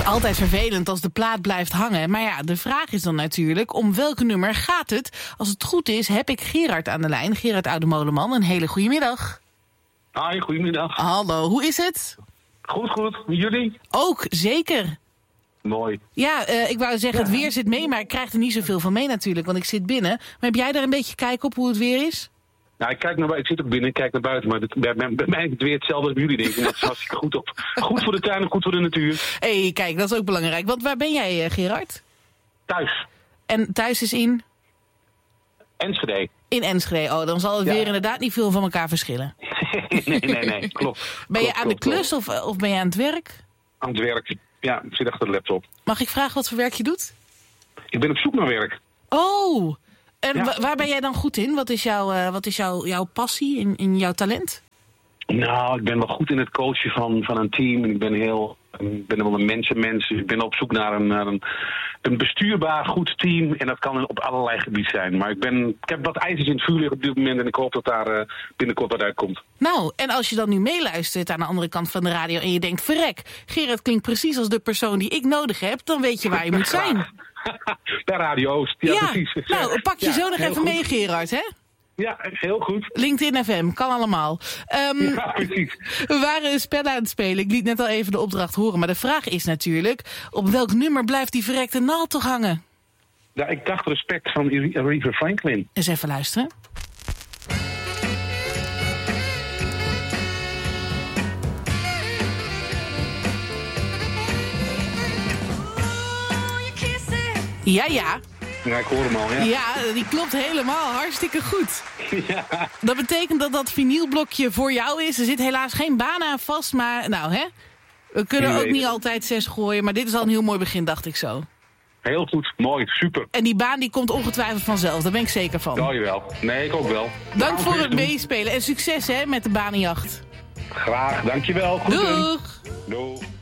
is altijd vervelend als de plaat blijft hangen. Maar ja, de vraag is dan natuurlijk, om welk nummer gaat het? Als het goed is, heb ik Gerard aan de lijn. Gerard Oudemolenman, een hele goede middag. Hoi, goedemiddag. Hallo, hoe is het? Goed. Jullie? Ook, zeker. Mooi. Ja, ik wou zeggen, het weer zit mee, maar ik krijg er niet zoveel van mee natuurlijk, want ik zit binnen. Maar heb jij daar een beetje kijk op hoe het weer is? Nou, ik zit ook binnen, ik kijk naar buiten, maar bij mij is het weer hetzelfde als jullie denken. Dat is hartstikke goed op. Goed voor de tuin en goed voor de natuur. Hé, kijk, dat is ook belangrijk. Want waar ben jij, Gerard? Thuis. En thuis is in? Enschede. In Enschede. Oh, dan zal het weer inderdaad niet veel van elkaar verschillen. Nee, klopt. Ben je aan de klus of ben je aan het werk? Aan het werk. Ja, ik zit achter de laptop. Mag ik vragen wat voor werk je doet? Ik ben op zoek naar werk. Oh, en Ja. waar ben jij dan goed in? Wat is jouw passie in jouw talent? Nou, ik ben wel goed in het coachen van een team. En ik ben wel een mensenmens. Dus ik ben op zoek naar een bestuurbaar goed team. En dat kan op allerlei gebieden zijn. Maar ik heb wat ijzers in het vuur liggen op dit moment. En ik hoop dat daar binnenkort wat uitkomt. Nou, en als je dan nu meeluistert aan de andere kant van de radio en je denkt, verrek, Gerard klinkt precies als de persoon die ik nodig heb, dan weet je waar je moet zijn. Bij Radio Oost. Ja, precies. Nou, pak je zo nog heel even goed. mee, Gerard, hè? Ja, heel goed. LinkedIn FM, kan allemaal. Ja, precies. We waren spellen aan het spelen. Ik liet net al even de opdracht horen. Maar de vraag is natuurlijk, op welk nummer blijft die verrekte naald toch hangen? Ja, ik dacht Respect van Aretha Franklin. Eens even luisteren. Ja. Ja, ik hoor hem al, ja. Ja, die klopt helemaal. Hartstikke goed. Ja. Dat betekent dat dat vinylblokje voor jou is. Er zit helaas geen baan aan vast, maar nou hè. We kunnen Wie ook weet. niet altijd 6 gooien, maar dit is al een heel mooi begin, dacht ik zo. Heel goed, mooi, super. En die baan die komt ongetwijfeld vanzelf, daar ben ik zeker van. Oh, jawel. Nee, ik ook wel. Dank voor het doen. meespelen en succes hè met de banenjacht. Graag, dankjewel. Goed doen. Doeg! Doeg.